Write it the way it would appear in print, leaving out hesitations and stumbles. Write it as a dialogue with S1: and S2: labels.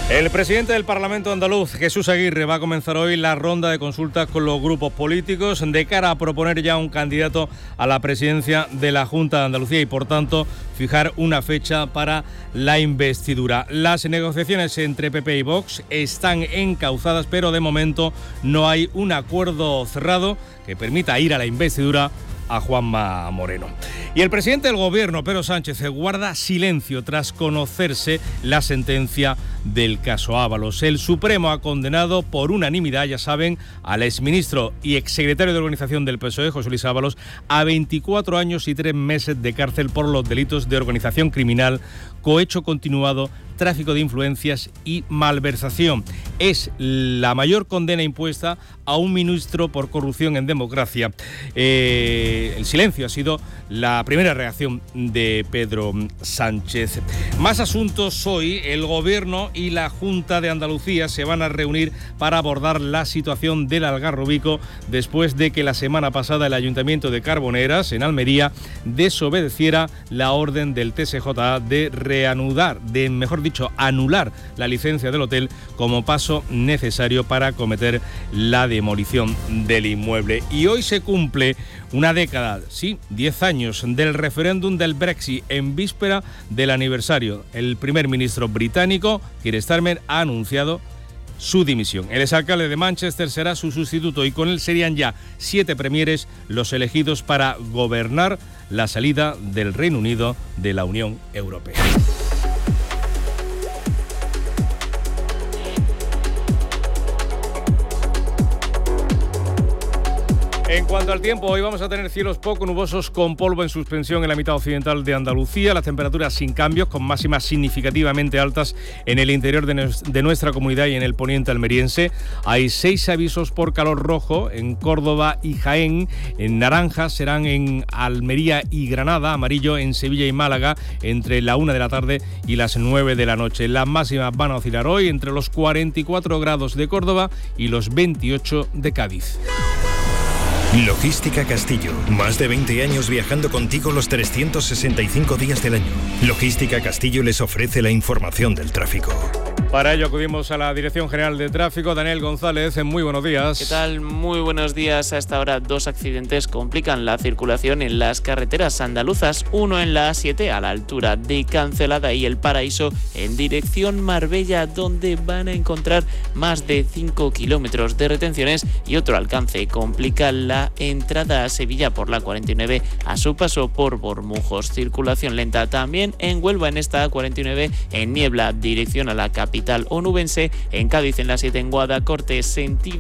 S1: El presidente del Parlamento andaluz, Jesús Aguirre, va a comenzar hoy la ronda de consultas con los grupos políticos de cara a proponer ya un candidato a la presidencia de la Junta de Andalucía y, por tanto, fijar una fecha para la investidura. Las negociaciones entre PP y Vox están encauzadas, pero de momento no hay un acuerdo cerrado que permita ir a la investidura a Juanma Moreno. Y el presidente del Gobierno, Pedro Sánchez, guarda silencio tras conocerse la sentencia del caso Ábalos. El Supremo ha condenado por unanimidad, ya saben, al exministro y exsecretario de organización del PSOE, José Luis Ábalos, a 24 años y 3 meses de cárcel por los delitos de organización criminal, cohecho continuado, tráfico de influencias y malversación. Es la mayor condena impuesta a un ministro por corrupción en democracia. El silencio ha sido la primera reacción de Pedro Sánchez. Más asuntos hoy. El Gobierno y la Junta de Andalucía se van a reunir para abordar la situación del Algarrobico después de que la semana pasada el Ayuntamiento de Carboneras, en Almería, desobedeciera la orden del TSJA de anular la licencia del hotel como paso necesario para acometer la demolición del inmueble. Y hoy se cumple una década, 10 años, del referéndum del Brexit, en víspera del aniversario. El primer ministro británico, Keir Starmer, ha anunciado su dimisión. El exalcalde de Manchester será su sustituto y con él serían ya 7 premieres los elegidos para gobernar la salida del Reino Unido de la Unión Europea. En cuanto al tiempo, hoy vamos a tener cielos poco nubosos con polvo en suspensión en la mitad occidental de Andalucía, las temperaturas sin cambios, con máximas significativamente altas en el interior de nuestra comunidad y en el poniente almeriense. Hay 6 avisos por calor rojo en Córdoba y Jaén, en naranja serán en Almería y Granada, amarillo en Sevilla y Málaga entre la 1 de la tarde y las 9 de la noche. Las máximas van a oscilar hoy entre los 44 grados de Córdoba y los 28 de Cádiz.
S2: Logística Castillo. Más de 20 años viajando contigo los 365 días del año. Logística Castillo les ofrece la información del tráfico.
S1: Para ello acudimos a la Dirección General de Tráfico. Daniel González, muy buenos días.
S3: ¿Qué tal? Muy buenos días. A esta hora 2 accidentes complican la circulación en las carreteras andaluzas. Uno en la A7 a la altura de Cancelada y El Paraíso en dirección Marbella, donde van a encontrar más de 5 kilómetros de retenciones, y otro alcance complica la entrada a Sevilla por la 49 a su paso por Bormujos. Circulación lenta también en Huelva en esta A49 en Niebla, dirección a la capital onubense. En Cádiz en la 7 en Guadacorte, sentido